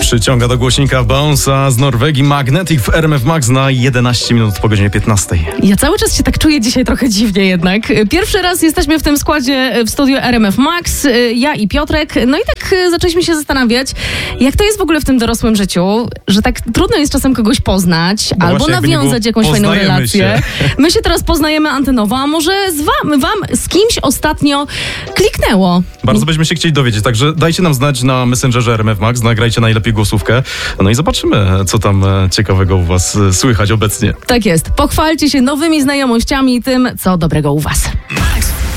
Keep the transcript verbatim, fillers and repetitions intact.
Przyciąga do głośnika Bounce'a z Norwegii Magnetic w R M F Max na jedenaście minut po godzinie piętnastej. Ja cały czas się tak czuję dzisiaj trochę dziwnie jednak. Pierwszy raz jesteśmy w tym składzie w studiu R M F Max, ja i Piotrek. No i tak zaczęliśmy się zastanawiać, jak to jest w ogóle w tym dorosłym życiu, że tak trudno jest czasem kogoś poznać, No albo właśnie, jakby nie nawiązać było, jakąś fajną poznajemy relację. się. My się teraz poznajemy antenowo, a może z wam, wam z kimś ostatnio kliknęło. Bardzo byśmy się chcieli dowiedzieć, także dajcie nam znać na Messengerze R M F Max, nagrajcie najlepiej głosówkę, no i zobaczymy, co tam ciekawego u was słychać obecnie. Tak jest. Pochwalcie się nowymi znajomościami i tym, co dobrego u was.